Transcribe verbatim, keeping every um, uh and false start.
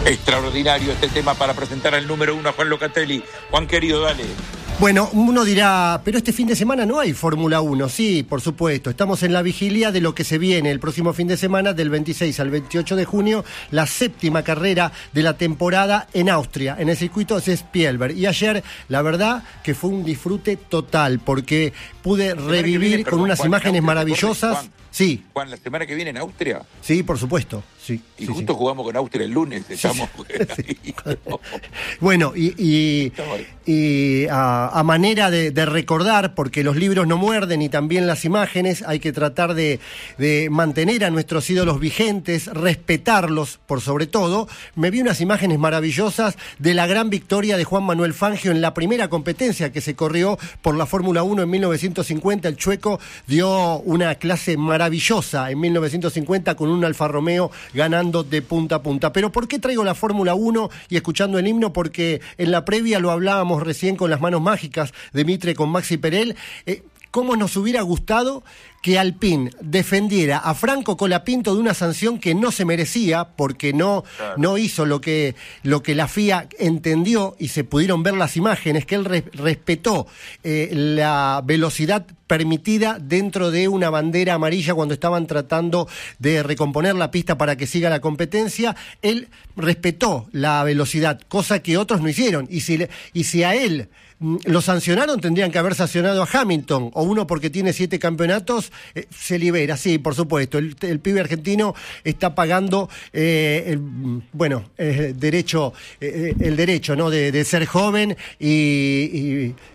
Extraordinario este tema para presentar al número uno a Juan Locatelli. Juan querido, dale. Bueno, uno dirá, pero este fin de semana no hay Fórmula uno. Sí, por supuesto, estamos en la vigilia de lo que se viene el próximo fin de semana, del veintiséis al veintiocho de junio, la séptima carrera de la temporada en Austria, en el circuito de Spielberg. Y ayer, la verdad, que fue un disfrute total, porque pude revivir viene, con perdón, unas Juan, imágenes maravillosas. Juan, Sí. Juan, la semana que viene en Austria. Sí, por supuesto, sí. Y sí, justo sí. jugamos con Austria el lunes, estamos... Sí. Bueno, y, y, y a, a manera de, de recordar, porque los libros no muerden y también las imágenes, hay que tratar de, de mantener a nuestros ídolos vigentes, respetarlos por sobre todo. Me vi unas imágenes maravillosas de la gran victoria de Juan Manuel Fangio en la primera competencia que se corrió por la Fórmula uno en mil novecientos cincuenta. El chueco dio una clase maravillosa en mil novecientos cincuenta con un Alfa Romeo ganando de punta a punta. Pero ¿por qué traigo la Fórmula uno y escuchando el himno? Porque en la previa lo hablábamos recién con las manos mágicas de Mitre con Maxi Perel. Eh, ¿Cómo nos hubiera gustado que Alpine defendiera a Franco Colapinto de una sanción que no se merecía, porque no, claro. no hizo lo que, lo que la F I A entendió, y se pudieron ver las imágenes, que él re- respetó eh, la velocidad permitida dentro de una bandera amarilla cuando estaban tratando de recomponer la pista para que siga la competencia. Él respetó la velocidad, cosa que otros no hicieron, y si, y si a él lo sancionaron, tendrían que haber sancionado a Hamilton, o uno porque tiene siete campeonatos, eh, se libera, sí, por supuesto. El, el pibe argentino está pagando eh, el, bueno, eh, derecho, eh, el derecho, ¿no? De, de ser joven y, y